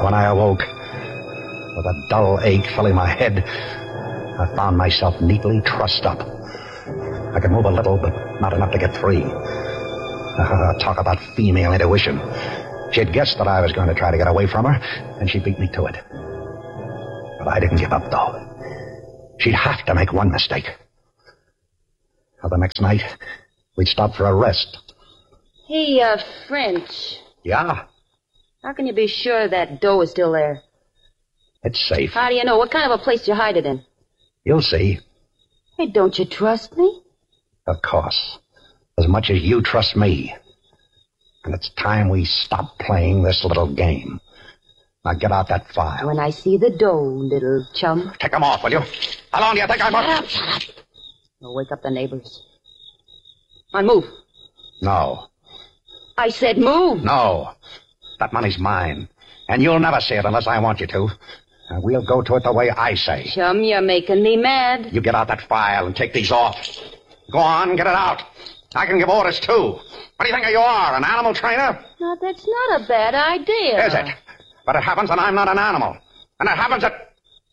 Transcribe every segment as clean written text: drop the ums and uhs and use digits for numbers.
when I awoke. With a dull ache filling my head, I found myself neatly trussed up. I could move a little, but not enough to get free. Talk about female intuition. She'd guessed that I was going to try to get away from her, and she beat me to it. But I didn't give up, though. She'd have to make one mistake. The next night, we'd stop for a rest. Hey, French. Yeah? How can you be sure that dough is still there? It's safe. How do you know? What kind of a place do you hide it in? You'll see. Hey, don't you trust me? Of course. As much as you trust me. And it's time we stop playing this little game. Now get out that file. When I see the dough, little chum. Take them off, will you? How long do you think I'm... Shut up. You'll wake up the neighbors. On, move. No. I said move. No. That money's mine. And you'll never see it unless I want you to. And we'll go to it the way I say. Chum, you're making me mad. You get out that file and take these off. Go on, get it out. I can give orders, too. What do you think you are, an animal trainer? No, that's not a bad idea. Is it? But it happens and I'm not an animal. And it happens that...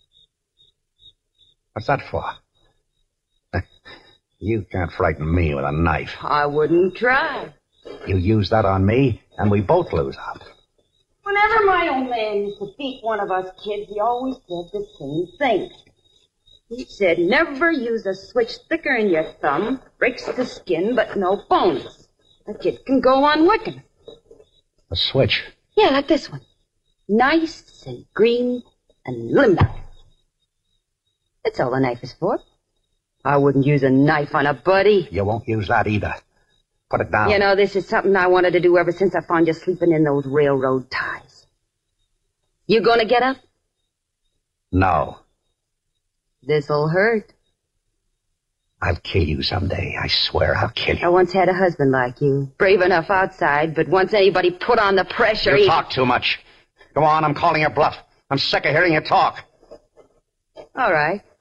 What's that for? You can't frighten me with a knife. I wouldn't try. You use that on me, and we both lose out. Whenever my old man used to beat one of us kids, he always said the same thing. He said, never use a switch thicker in your thumb. Breaks the skin, but no bones. A kid can go on licking. A switch? Yeah, like this one. Nice and green and limber. That's all a knife is for. I wouldn't use a knife on a buddy. You won't use that either. Put it down. You know, this is something I wanted to do ever since I found you sleeping in those railroad ties. You gonna get up? No. This'll hurt. I'll kill you someday. I swear I'll kill you. I once had a husband like you. Brave enough outside, but once anybody put on the pressure... You talk too much. Go on, I'm calling your bluff. I'm sick of hearing you talk. All right.